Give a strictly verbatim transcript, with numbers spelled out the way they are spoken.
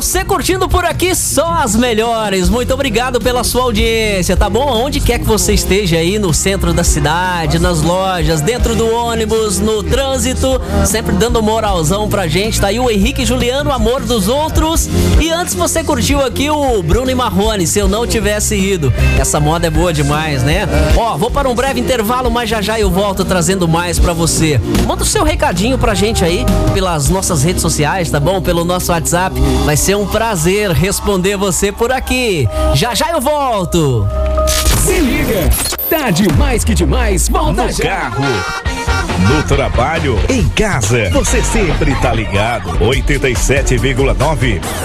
Você curtindo por aqui só as melhores. Muito obrigado pela sua audiência, tá bom? Onde quer que você esteja aí, no centro da cidade, nas lojas, dentro do ônibus, no trânsito, sempre dando moralzão pra gente. Tá aí o Henrique Juliano, Amor dos Outros. E antes você curtiu aqui o Bruno e Marrone, Se Eu Não Tivesse Ido. Essa moda é boa demais, né? Ó, vou para um breve intervalo, mas já já eu volto trazendo mais pra você. Manda o seu recadinho pra gente aí pelas nossas redes sociais, tá bom? Pelo nosso WhatsApp. Vai ser um prazer responder você por aqui. Já já eu volto. Se liga, tá demais que demais, volta no já. Carro, no trabalho, em casa, você sempre tá ligado. oitenta e sete vírgula nove